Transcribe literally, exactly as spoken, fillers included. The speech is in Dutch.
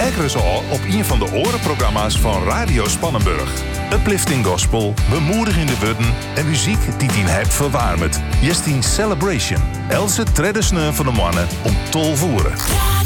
Kijken ze al op een van de orenprogramma's van Radio Spannenburg. Uplifting gospel, bemoedigende woorden en muziek die tien hebt verwarmd. Jestien Celebration. Else traditioneel van de mannen om tol voeren.